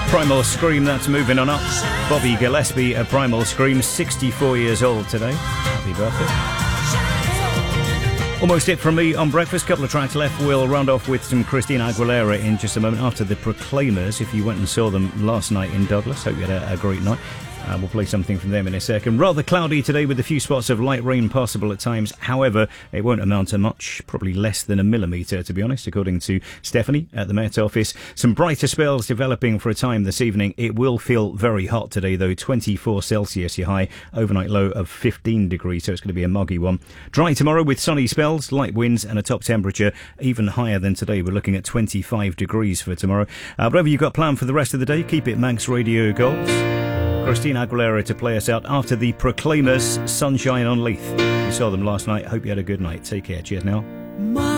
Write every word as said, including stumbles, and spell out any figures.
Primal Scream, that's moving on up. Bobby Gillespie at Primal Scream, sixty-four years old today. Happy birthday. Almost it from me on breakfast. Couple of tracks left. We'll round off with some Christina Aguilera in just a moment after the Proclaimers. If you went and saw them last night in Douglas, hope you had a, a great night. Uh, we'll play something from them in a second. Rather cloudy today with a few spots of light rain possible at times. However, it won't amount to much, probably less than a millimetre, to be honest, according to Stephanie at the Met Office. Some brighter spells developing for a time this evening. It will feel very hot today, though. twenty-four Celsius, your high. Overnight low of fifteen degrees, so it's going to be a muggy one. Dry tomorrow with sunny spells, light winds and a top temperature even higher than today. We're looking at twenty-five degrees for tomorrow. Uh, whatever you've got planned for the rest of the day, keep it Manx Radio Gold. Christina Aguilera to play us out after the Proclaimers, Sunshine on Leith. You saw them last night. Hope you had a good night. Take care. Cheers now.